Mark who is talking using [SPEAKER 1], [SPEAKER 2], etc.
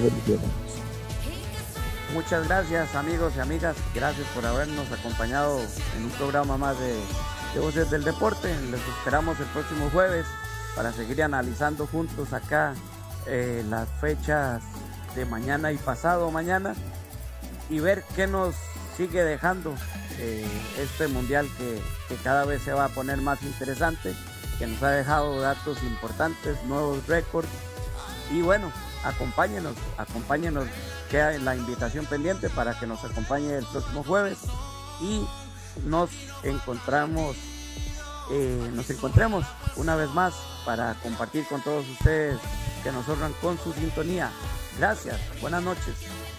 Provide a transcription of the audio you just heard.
[SPEAKER 1] bendiciones.
[SPEAKER 2] Muchas gracias, amigos y amigas. Gracias por habernos acompañado en un programa más de Voces del Deporte. Les esperamos el próximo jueves para seguir analizando juntos acá las fechas de mañana y pasado mañana y ver qué nos sigue dejando este mundial que cada vez se va a poner más interesante, que nos ha dejado datos importantes, nuevos récords. Y bueno, acompáñenos, queda la invitación pendiente para que nos acompañe el próximo jueves y nos encontremos una vez más para compartir con todos ustedes que nos honran con su sintonía. Gracias, buenas noches.